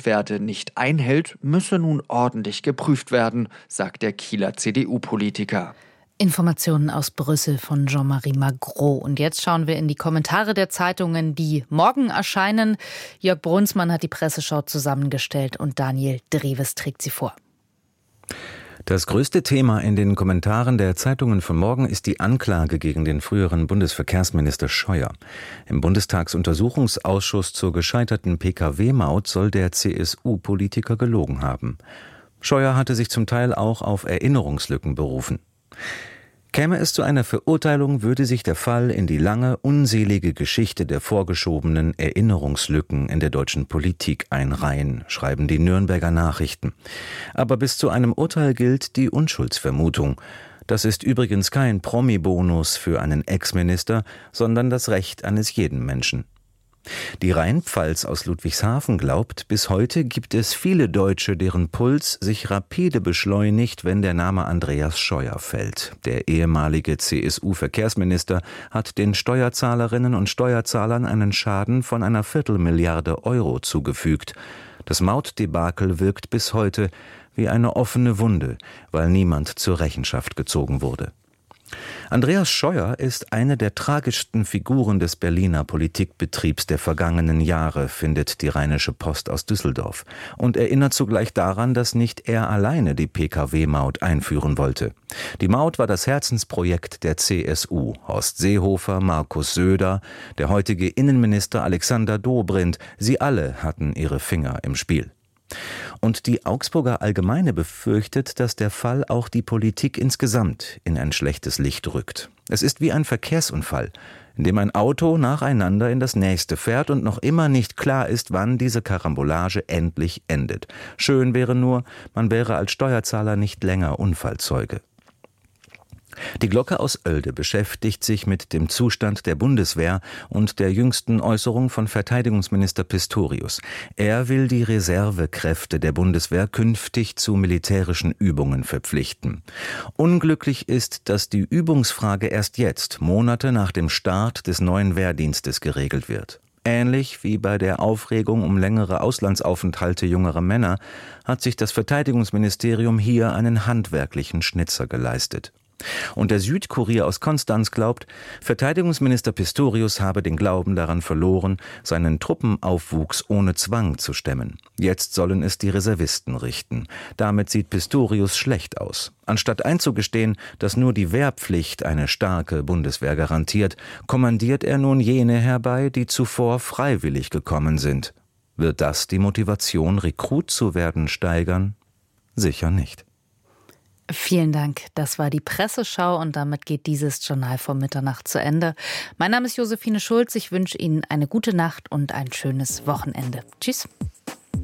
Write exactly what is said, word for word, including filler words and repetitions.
Grenzwerte nicht einhält, müsse nun ordentlich geprüft werden, sagt der Kieler C D U-Politiker. Informationen aus Brüssel von Jean-Marie Magro. Und jetzt schauen wir in die Kommentare der Zeitungen, die morgen erscheinen. Jörg Brunsmann hat die Presseschau zusammengestellt und Daniel Dreves trägt sie vor. Das größte Thema in den Kommentaren der Zeitungen von morgen ist die Anklage gegen den früheren Bundesverkehrsminister Scheuer. Im Bundestagsuntersuchungsausschuss zur gescheiterten P K W-Maut soll der C S U-Politiker gelogen haben. Scheuer hatte sich zum Teil auch auf Erinnerungslücken berufen. Käme es zu einer Verurteilung, würde sich der Fall in die lange, unselige Geschichte der vorgeschobenen Erinnerungslücken in der deutschen Politik einreihen, schreiben die Nürnberger Nachrichten. Aber bis zu einem Urteil gilt die Unschuldsvermutung. Das ist übrigens kein Promi-Bonus für einen Ex-Minister, sondern das Recht eines jeden Menschen. Die Rheinpfalz aus Ludwigshafen glaubt, bis heute gibt es viele Deutsche, deren Puls sich rapide beschleunigt, wenn der Name Andreas Scheuer fällt. Der ehemalige C S U-Verkehrsminister hat den Steuerzahlerinnen und Steuerzahlern einen Schaden von einer Viertelmilliarde Euro zugefügt. Das Mautdebakel wirkt bis heute wie eine offene Wunde, weil niemand zur Rechenschaft gezogen wurde. Andreas Scheuer ist eine der tragischsten Figuren des Berliner Politikbetriebs der vergangenen Jahre, findet die Rheinische Post aus Düsseldorf, und erinnert zugleich daran, dass nicht er alleine die P K W-Maut einführen wollte. Die Maut war das Herzensprojekt der C S U. Horst Seehofer, Markus Söder, der heutige Innenminister Alexander Dobrindt, sie alle hatten ihre Finger im Spiel. Und die Augsburger Allgemeine befürchtet, dass der Fall auch die Politik insgesamt in ein schlechtes Licht rückt. Es ist wie ein Verkehrsunfall, in dem ein Auto nacheinander in das nächste fährt und noch immer nicht klar ist, wann diese Karambolage endlich endet. Schön wäre nur, man wäre als Steuerzahler nicht länger Unfallzeuge. Die Glocke aus Oelde beschäftigt sich mit dem Zustand der Bundeswehr und der jüngsten Äußerung von Verteidigungsminister Pistorius. Er will die Reservekräfte der Bundeswehr künftig zu militärischen Übungen verpflichten. Unglücklich ist, dass die Übungsfrage erst jetzt, Monate nach dem Start des neuen Wehrdienstes, geregelt wird. Ähnlich wie bei der Aufregung um längere Auslandsaufenthalte jüngerer Männer hat sich das Verteidigungsministerium hier einen handwerklichen Schnitzer geleistet. Und der Südkurier aus Konstanz glaubt, Verteidigungsminister Pistorius habe den Glauben daran verloren, seinen Truppenaufwuchs ohne Zwang zu stemmen. Jetzt sollen es die Reservisten richten. Damit sieht Pistorius schlecht aus. Anstatt einzugestehen, dass nur die Wehrpflicht eine starke Bundeswehr garantiert, kommandiert er nun jene herbei, die zuvor freiwillig gekommen sind. Wird das die Motivation, Rekrut zu werden, steigern? Sicher nicht. Vielen Dank. Das war die Presseschau und damit geht dieses Journal vor Mitternacht zu Ende. Mein Name ist Josephine Schulz. Ich wünsche Ihnen eine gute Nacht und ein schönes Wochenende. Tschüss.